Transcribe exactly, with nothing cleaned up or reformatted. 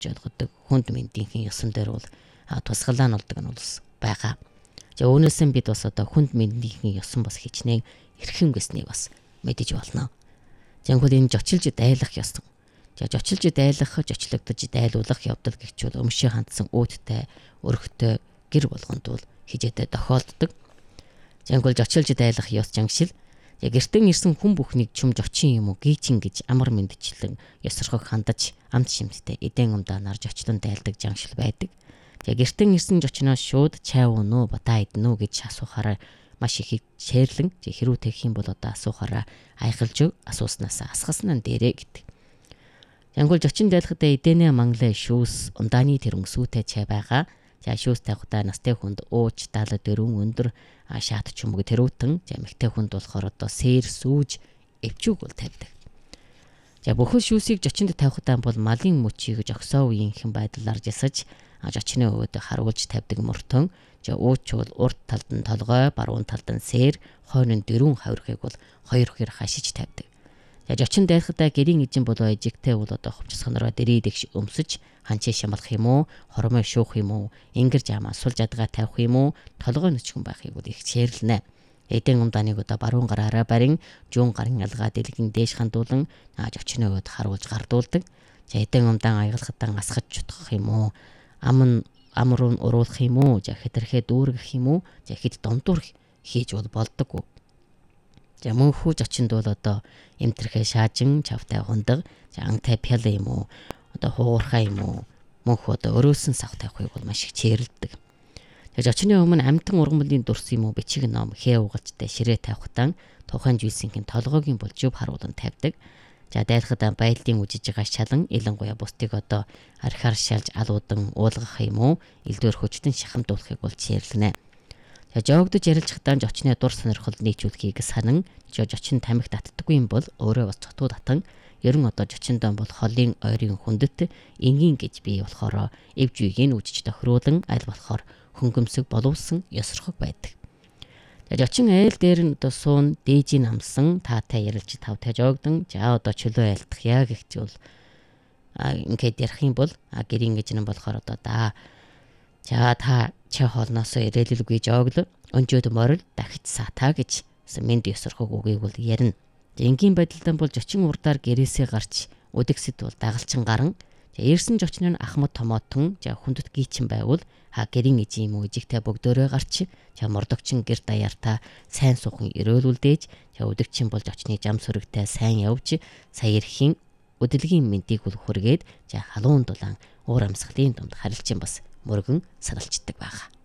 ойлгодог хүнд мэндийнхэн ёсон дээр бол тусгалаа нь болдог нь бол байгаа. За үүнээс нь бид бас одоо хүнд мэндийнхэн ёсон бас хичнээн эрхэм гэснийг бас мэдэж болно. Зэнхүүл энэ жочилж дайлах ёсон. За жочилж дайлах, жочлогдож дайлуулах явдал гэгч бол өмшөө хандсан үүдтэй, өрхтэй гэр болгонд бол хижээтэй тохиолддог. Зэнхүүл жочилж дайлах ёс жангшил яг гэртэн ирсэн хүн бүхнийг чүм жочин юм уу гийчин гэж амар мэдчлэн ёсорхог хандаж амт шимттэй эдэн умдаанаар жочлон дайлдаг жангшил байдаг. За гэртэн ирсэн жочноос шууд чай уун уу бата идэн үү гэж асуухаараа маш их шээрлэн хэрүү тэгэх юм бол одоо асуухаараа айхалж асууснаас асгаснаа дээрээ гэдэг. Янгол жочин дайлахад эдэнэ манглаа шүүс ундааны тэрэн сүүтэй чай байгаа. За шүүс тавихтаа настай хүнд ууч дал дөрвөн өндөр шаат ч юм уу тэрүүтэн за эмэгтэй хүнд болохоор одоо сээр сүүж эвчүүг бол тавьдаг. За бүхэл шүүсийг жочинд тавихтаа бол малын мөчийг жогсоо үеийнхэн байдлаар жасаж жочны өвөд харуулж тавьдаг мөртөн. За ууч бол урд талд нь толгой, баруун талд нь сээр, хойно нь дөрвөн хавирхыг бол хоёр хэр хашиж тавьдаг. За жочин дайрахтаа гэрийн эжин болоо эжигтэй бол одоо хувцасгонороо дэрий дэгш өмсөж ханчаа шамлах юм уу, хормой шуух юм уу, ингэр жамаа сул жадгаа тавих юм уу, толгой нүчгэн байхыг бол их шээрлэнэ. Эдэн умдааныг одоо баруун гараараа барин, жуун гарын алгаа дэлгэн дээш хандуулан жочны өвөд харуулж гардуулдаг. За эдэн умдаан аягалахтан асгаж чутгах юм уу, ам нь ам руу уруулах юм уу, за хэтэрхээ дүүргэх юм уу, за хэд домдуур хийж бол болдог. За мөнхүү жочинд бол одоо эмтэрхээ шаажин, чавтай хундаг, за ангтай пял юм уу, одоо хуурхай юм уу, мөнхүү одоо өрөөсөн сав тавихыг бол маш их чирлдэг. За жочны өмнө амтан ургамлын дурс юм уу, бичиг ном, хээ угалжтай ширээ тавихтан тухайн зүйлсийн толгойгийн бол жүв харуулан тавьдаг. За дайлахад баялдын үжиж байгаа шалан илэнгуяа бусдыг одоо архаар шалж алуудан уулгах юм уу, элдвэр хөчтөн шахамдуулахыг бол чирлэнэ. За жоогдож ярилцахтаа жочны дур сонирхол нийцүүлэхийг санан жочин тамхи татдаггүй юм бол өөрөө бас цотуу татан ерөн одоо жочиндоо бол холын ойрын хүндэт энгийн гэж бий болохоор эв жүйгийг үжиж тохируулан аль болохоор хөнгөмсөг боловсон ёсорхог байдаг. За жочин айл дээр нь одоо суун дээжийн хамсан таатай ярилж тавтай жоогдон за одоо чөлөө айлтах яа гихч бол ингээд ярих юм бол гэрийн гэж нь болохоор одоо да за та чи хоолноос ирээлэлгүй жоогл өнжөөд морил дахиж саатаа гэж мэд ёсорхог үгийг бол ярина. Энгийн байдалдан бол жочин урдаар гэрээсээ гарч өдөгсөд бол дагалчин гарan ирсэн жочны ахмад томоотон за хүндэт гийчин байвал ха гэрийн эжи юм уу эжигтэй бөгдөөрөө гарч за мордогчин гэр даяартаа сайн суухан өрөөлүүлдээж за өдөгчин бол жочны жам сүрэгтэй сайн явж сая эрхийн өдөлгийн мэндийг бол хүргээд за халуун дулаан уур амьсгалын дунд харилцан бас мөргөн садалцдаг байгаа.